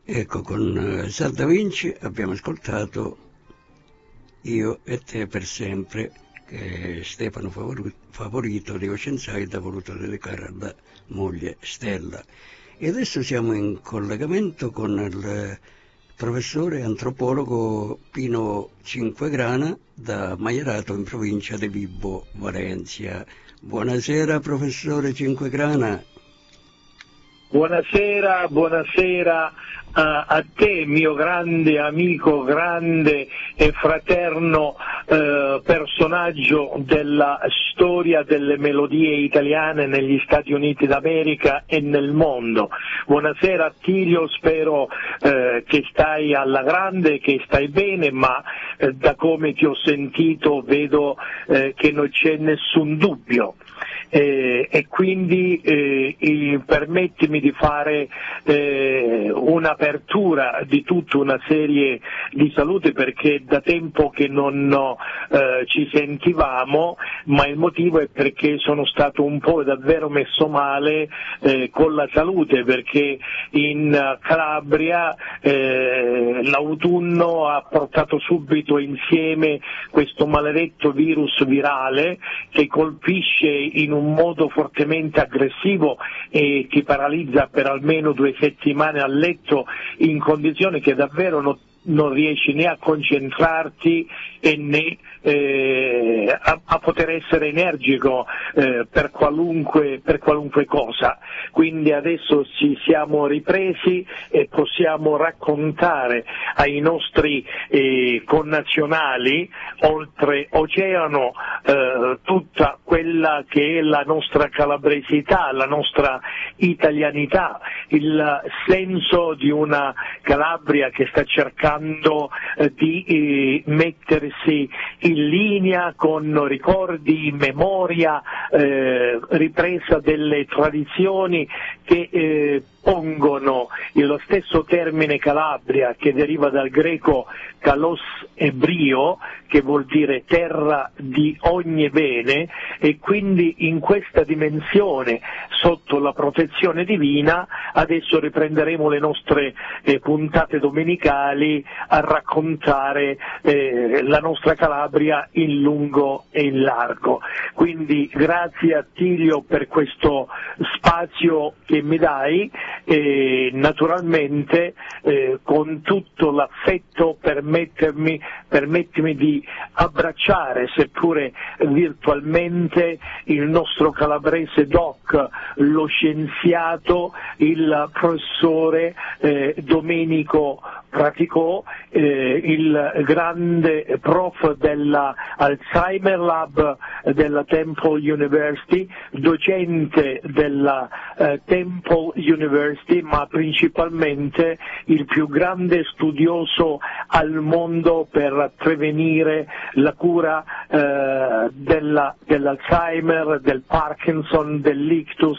Ecco, con Sal Da Vinci abbiamo ascoltato Io e te per sempre, che Stefano Favorito di Oceanside ha voluto dedicare alla moglie Stella. E adesso siamo in collegamento con il professore antropologo Pino Cinquegrana da Maierato in provincia di Vibo Valentia. Buonasera professore Cinquegrana. Buonasera, buonasera a te, mio grande amico, grande e fraterno personaggio della storia delle melodie italiane negli Stati Uniti d'America e nel mondo. Buonasera Attilio, spero che stai alla grande, che stai bene, ma da come ti ho sentito vedo che non c'è nessun dubbio. E quindi permettimi di fare un'apertura di tutta una serie di saluti, perché da tempo che non ci sentivamo, ma il motivo è perché sono stato un po' davvero messo male con la salute, perché in Calabria l'autunno ha portato subito insieme questo maledetto virus virale che colpisce in un modo fortemente aggressivo e ti paralizza per almeno 2 settimane a letto, in condizioni che davvero non riesci né a concentrarti e né a poter essere energico per qualunque cosa. Quindi adesso ci siamo ripresi e possiamo raccontare ai nostri connazionali oltre oceano tutta quella che è la nostra calabresità, la nostra italianità, il senso di una Calabria che sta cercando di mettersi in linea con ricordi, memoria, ripresa delle tradizioni che pongono lo stesso termine Calabria, che deriva dal greco kalos ebrio, che vuol dire terra di ogni bene, e quindi in questa dimensione, sotto la protezione divina, adesso riprenderemo le nostre puntate domenicali a raccontare la nostra Calabria in lungo e in largo. Quindi grazie Attilio per questo spazio che mi dai, e naturalmente con tutto l'affetto permettimi di abbracciare, seppure virtualmente, il nostro calabrese doc, lo scienziato, il professore Domenico Praticò, il grande prof della Alzheimer Lab della Temple University, docente della Temple University, ma principalmente il più grande studioso al mondo per prevenire la cura dell'Alzheimer, del Parkinson, dell'ictus,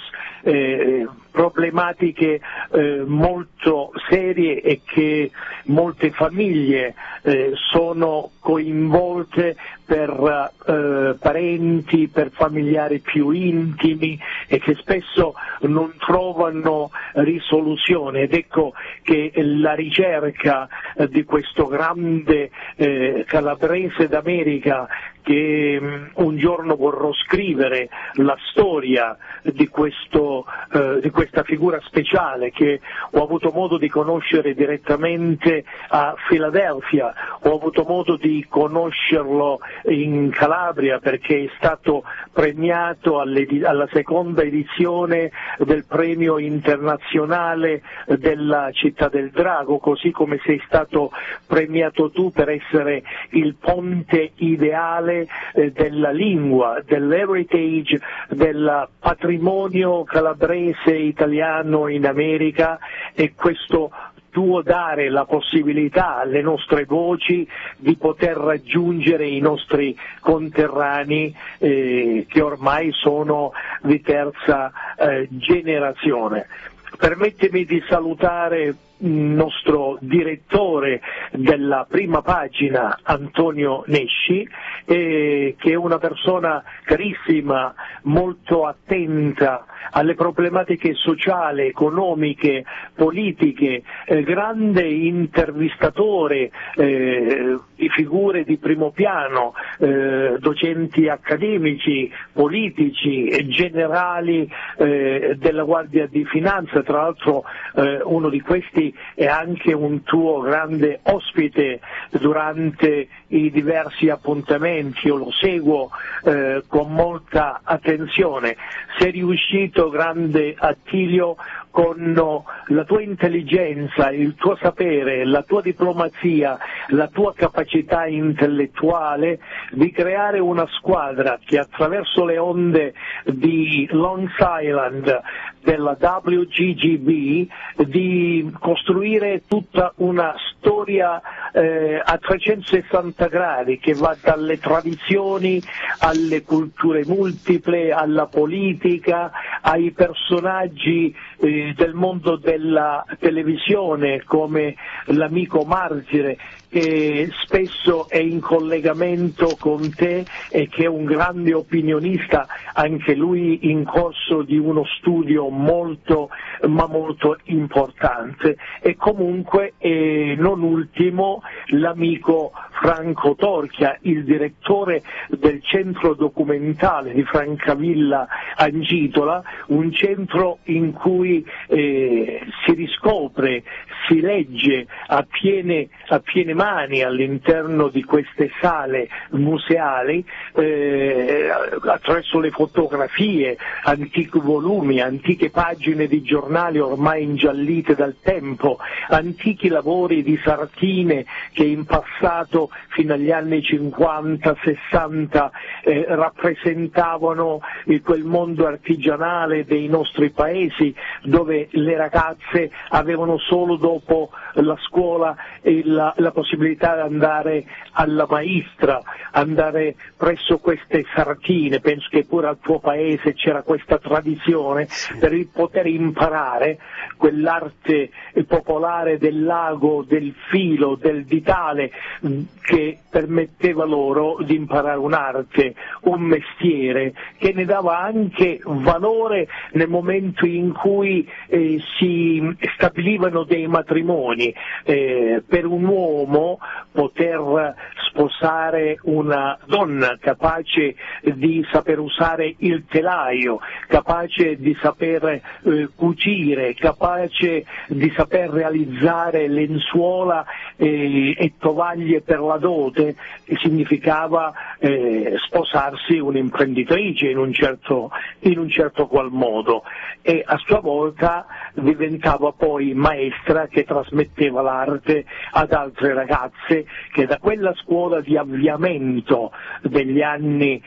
problematiche molto serie e che molte famiglie sono coinvolte per parenti, per familiari più intimi e che spesso non trovano risoluzione, ed ecco che la ricerca di questo grande calabrese d'America, che un giorno vorrò scrivere la storia di questa figura speciale che ho avuto modo di conoscere direttamente a Filadelfia, ho avuto modo di conoscerlo in Calabria perché è stato premiato alla seconda edizione del premio internazionale della Città del Drago, così come sei stato premiato tu per essere il ponte ideale della lingua, dell'heritage, del patrimonio calabrese italiano in America, e questo tuo dare la possibilità alle nostre voci di poter raggiungere i nostri conterranei che ormai sono di terza generazione. Permettimi di salutare nostro direttore della Prima Pagina, Antonio Nesci, che è una persona carissima, molto attenta alle problematiche sociali, economiche, politiche, grande intervistatore di figure di primo piano, docenti accademici, politici, generali della Guardia di Finanza. Tra l'altro uno di questi è anche un tuo grande ospite durante i diversi appuntamenti, io lo seguo con molta attenzione. Sei riuscito, grande Attilio, con la tua intelligenza, il tuo sapere, la tua diplomazia, la tua capacità intellettuale di creare una squadra che attraverso le onde di Long Island, della WGGB, di costruire tutta una storia a 360 gradi che va dalle tradizioni alle culture multiple, alla politica, ai personaggi del mondo della televisione come l'amico Margine, che spesso è in collegamento con te e che è un grande opinionista, anche lui in corso di uno studio molto ma molto importante, e comunque non ultimo l'amico Franco Torchia, il direttore del centro documentale di Francavilla Angitola, un centro in cui si riscopre, si legge a piene mani all'interno di queste sale museali, attraverso le fotografie, antichi volumi, antiche pagine di giornali ormai ingiallite dal tempo, antichi lavori di sartine che in passato, fino agli anni 50-60, rappresentavano quel mondo artigianale dei nostri paesi, dove le ragazze avevano solo dopo la scuola la possibilità di andare alla maestra, andare presso queste sartine. Penso che pure al tuo paese c'era questa tradizione per poter imparare quell'arte popolare del lago, del filo, del ditale, che permetteva loro di imparare un'arte, un mestiere, che ne dava anche valore nel momento in cui si stabilivano dei matrimoni. Per un uomo poter sposare una donna capace di saper usare il telaio, capace di saper cucire, capace di saper realizzare lenzuola e tovaglie per la dote, significava sposarsi un'imprenditrice in un certo qual modo, e a sua volta diventava poi maestra che trasmetteva l'arte ad altre ragazze, che da quella scuola di avviamento degli anni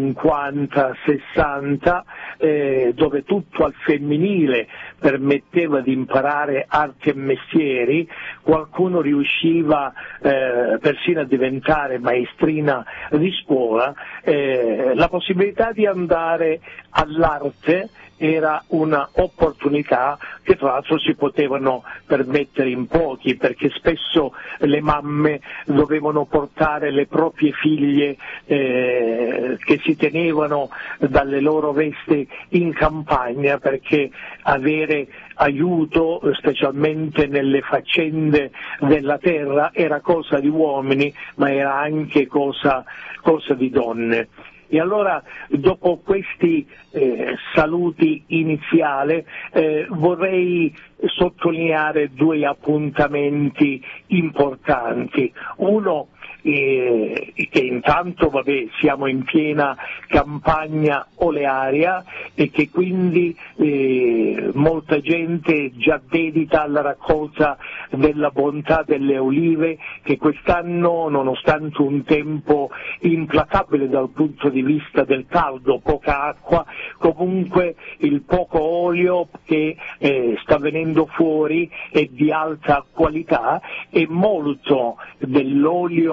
50-60, dove tutto al femminile permetteva di imparare arte e mestieri, qualcuno riusciva persino a diventare maestrina di scuola, la possibilità di andare all'arte era una opportunità che tra l'altro si potevano permettere in pochi, perché spesso le mamme dovevano portare le proprie figlie che si tenevano dalle loro vesti in campagna, perché avere aiuto, specialmente nelle faccende della terra, era cosa di uomini, ma era anche cosa di donne. E allora, dopo questi saluti iniziali, vorrei sottolineare due appuntamenti importanti. Uno, che intanto siamo in piena campagna olearia e che quindi molta gente già dedita alla raccolta della bontà delle olive, che quest'anno, nonostante un tempo implacabile dal punto di vista del caldo, poca acqua, comunque il poco olio che sta venendo fuori è di alta qualità, e molto dell'olio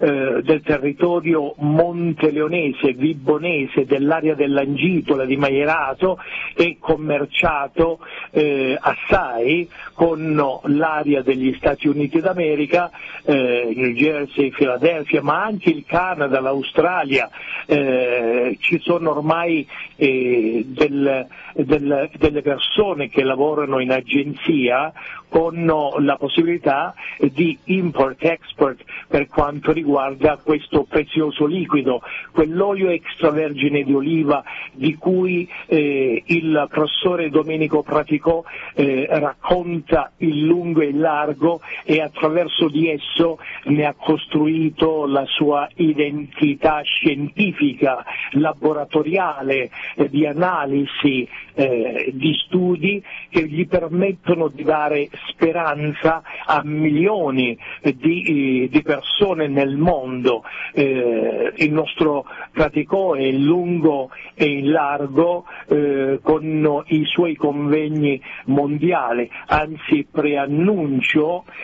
del territorio monteleonese, vibonese, dell'area dell'Angitola, di Maierato, e commerciato assai con l'area degli Stati Uniti d'America, New Jersey, Philadelphia, ma anche il Canada, l'Australia. Ci sono ormai delle persone che lavorano in agenzia con la possibilità di import-export per quanto riguarda questo prezioso liquido, quell'olio extravergine di oliva di cui il professore Domenico Praticò racconta il lungo e il largo, e attraverso di esso ne ha costruito la sua identità scientifica, laboratoriale, di analisi, di studi che gli permettono di dare speranza a milioni di persone nel mondo. Il nostro Praticò è in lungo e in largo con i suoi convegni mondiali, anzi preannuncio